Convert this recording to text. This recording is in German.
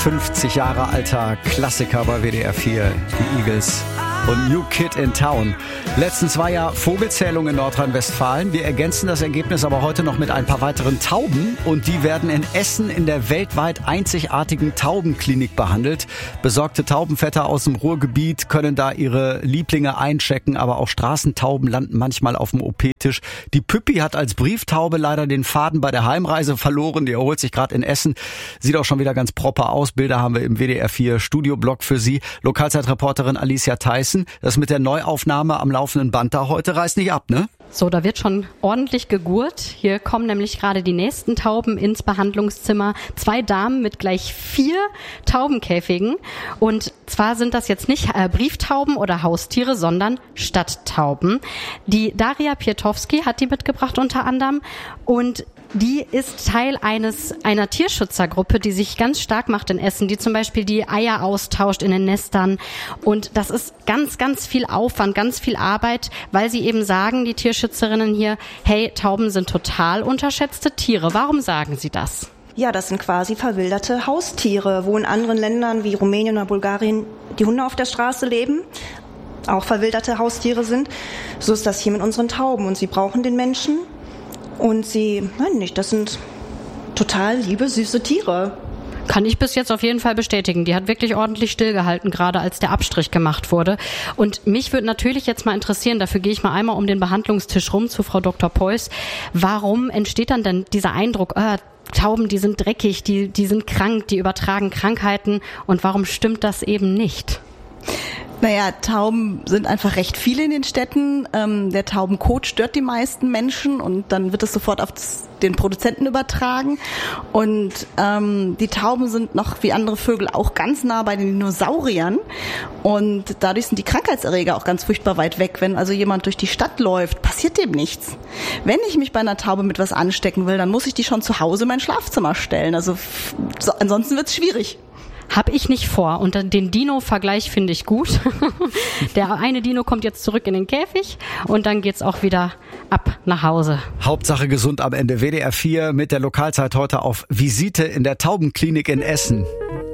50 Jahre alter Klassiker bei WDR 4, die Eagles und New Kid in Town. Letztens war ja Vogelzählung in Nordrhein-Westfalen. Wir ergänzen das Ergebnis aber heute noch mit ein paar weiteren Tauben. Und die werden in Essen in der weltweit einzigartigen Taubenklinik behandelt. Besorgte Taubenväter aus dem Ruhrgebiet können da ihre Lieblinge einchecken. Aber auch Straßentauben landen manchmal auf dem OP-Tisch. Die Püppi hat als Brieftaube leider den Faden bei der Heimreise verloren. Die erholt sich gerade in Essen. Sieht auch schon wieder ganz proper aus. Bilder haben wir im WDR 4 Studioblog für Sie. Lokalzeitreporterin Alicia Theissen. Das mit der Neuaufnahme am laufenden Band da heute reißt nicht ab, ne? So, da wird schon ordentlich gegurt. Hier kommen nämlich gerade die nächsten Tauben ins Behandlungszimmer. 2 Damen mit gleich 4 Taubenkäfigen. Und zwar sind das jetzt nicht Brieftauben oder Haustiere, sondern Stadttauben. Die Daria Pietowski hat die mitgebracht unter anderem. Und die ist Teil einer Tierschützergruppe, die sich ganz stark macht in Essen, die zum Beispiel die Eier austauscht in den Nestern. Und das ist ganz, ganz viel Aufwand, ganz viel Arbeit, weil sie eben sagen, die Tierschützerinnen hier, hey, Tauben sind total unterschätzte Tiere. Warum sagen sie das? Ja, das sind quasi verwilderte Haustiere, wo in anderen Ländern wie Rumänien oder Bulgarien die Hunde auf der Straße leben, auch verwilderte Haustiere sind. So ist das hier mit unseren Tauben und sie brauchen den Menschen. Und das sind total liebe, süße Tiere. Kann ich bis jetzt auf jeden Fall bestätigen. Die hat wirklich ordentlich stillgehalten, gerade als der Abstrich gemacht wurde. Und mich würde natürlich jetzt mal interessieren, dafür gehe ich mal einmal um den Behandlungstisch rum zu Frau Dr. Peuß. Warum entsteht dann denn dieser Eindruck, Tauben, die sind dreckig, die sind krank, die übertragen Krankheiten. Und warum stimmt das eben nicht? Naja, Tauben sind einfach recht viele in den Städten. Der Taubenkot stört die meisten Menschen und dann wird es sofort auf den Produzenten übertragen. Und die Tauben sind noch wie andere Vögel auch ganz nah bei den Dinosauriern. Und dadurch sind die Krankheitserreger auch ganz furchtbar weit weg. Wenn also jemand durch die Stadt läuft, passiert dem nichts. Wenn ich mich bei einer Taube mit was anstecken will, dann muss ich die schon zu Hause in mein Schlafzimmer stellen. Also ansonsten wird's schwierig. Hab ich nicht vor. Und den Dino-Vergleich finde ich gut. Der eine Dino kommt jetzt zurück in den Käfig und dann geht's auch wieder ab nach Hause. Hauptsache gesund am Ende. WDR 4 mit der Lokalzeit heute auf Visite in der Taubenklinik in Essen.